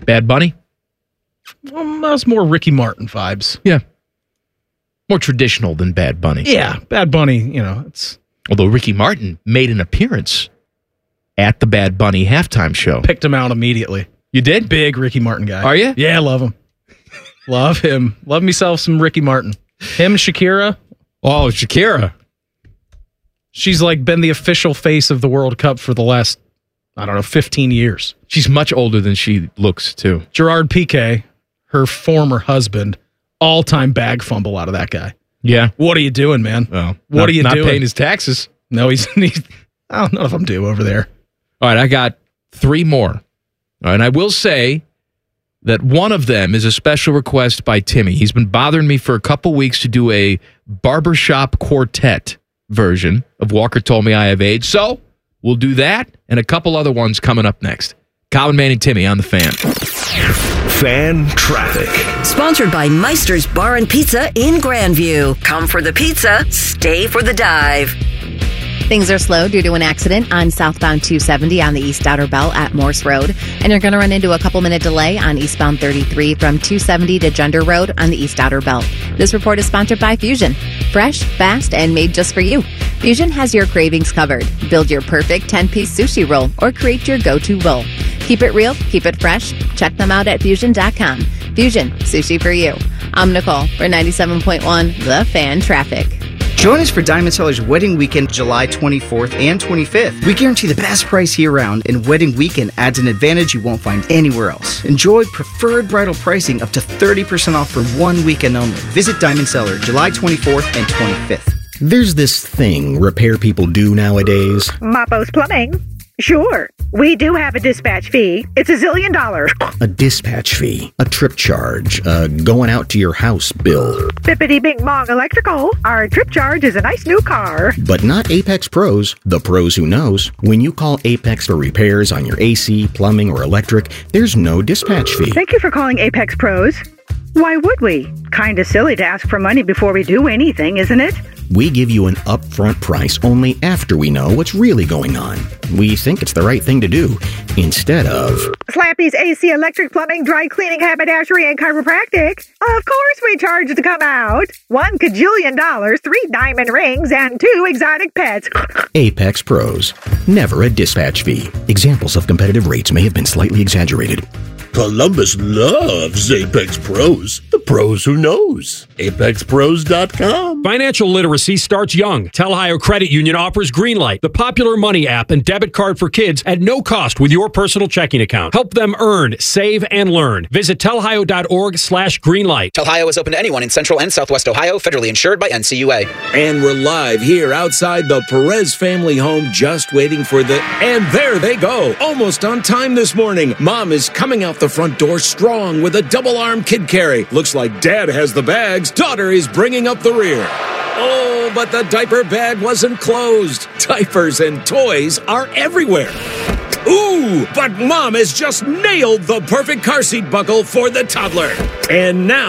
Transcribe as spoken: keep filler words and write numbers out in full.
Bad Bunny? Um, that's more Ricky Martin vibes. Yeah. More traditional than Bad Bunny. Yeah, Bad Bunny, you know, it's... Although Ricky Martin made an appearance at the Bad Bunny halftime show. Picked him out immediately. You did? Big Ricky Martin guy. Are you? Yeah, I love him. Love him. Love myself some Ricky Martin. Him, Shakira. Oh, Shakira. She's like been the official face of the World Cup for the last, I don't know, fifteen years. She's much older than she looks, too. Gerard Piqué, her former husband, all-time bag fumble out of that guy. Yeah. What are you doing, man? Well, what not, are you not doing? Not paying his taxes. No, he's, he's... I don't know if I'm due over there. All right, I got three more. All right, and I will say that one of them is a special request by Timmy. He's been bothering me for a couple weeks to do a barbershop quartet version of Walker Told Me I Have AIDS. So we'll do that and a couple other ones coming up next. Colin Manning, Timmy on the Fan. Fan Traffic. Sponsored by Meister's Bar and Pizza in Grandview. Come for the pizza, stay for the dive. Things are slow due to an accident on southbound two seventy on the East Outer Belt at Morse Road. And you're going to run into a couple minute delay on eastbound thirty-three from two seventy to Gender Road on the East Outer Belt. This report is sponsored by Fusion. Fresh, fast, and made just for you. Fusion has your cravings covered. Build your perfect ten-piece sushi roll or create your go-to bowl. Keep it real, keep it fresh. Check them out at fusion dot com. Fusion, sushi for you. I'm Nicole for ninety-seven point one The Fan Traffic. Join us for Diamond Seller's Wedding Weekend, July twenty-fourth and twenty-fifth. We guarantee the best price year-round, and Wedding Weekend adds an advantage you won't find anywhere else. Enjoy preferred bridal pricing up to thirty percent off for one weekend only. Visit Diamond Seller, July twenty-fourth and twenty-fifth. There's this thing repair people do nowadays. Mapo's Plumbing. Sure, we do have a dispatch fee. It's a zillion dollars. A dispatch fee, a trip charge, a going out to your house bill. Bippity Bing Bong Electrical. Our trip charge is a nice new car. But not Apex Pros, the pros who knows. When you call Apex for repairs on your A C, plumbing, or electric, there's no dispatch fee. Thank you for calling Apex Pros. Why would we? Kinda silly to ask for money before we do anything, isn't it? We give you an upfront price only after we know what's really going on. We think it's the right thing to do, instead of... Slappy's A C, electric, plumbing, dry cleaning, haberdashery, and chiropractic. Of course we charge to come out. One cajillion dollars, three diamond rings, and two exotic pets. Apex Pros. Never a dispatch fee. Examples of competitive rates may have been slightly exaggerated. Columbus loves Apex Pros. The pros who knows. apex pros dot com. Financial literacy starts young. Tel-Ohio Credit Union offers Greenlight, the popular money app and debit card for kids at no cost with your personal checking account. Help them earn, save, and learn. Visit telhio.org slash greenlight. Telhio is open to anyone in Central and Southwest Ohio, federally insured by N C U A. And we're live here outside the Perez family home, just waiting for the... And there they go. Almost on time this morning. Mom is coming out the front door strong with a double-arm kid carry. Looks like Dad has the bags. Daughter is bringing up the rear. Oh, but the diaper bag wasn't closed. Diapers and toys are everywhere. Ooh, but Mom has just nailed the perfect car seat buckle for the toddler. And now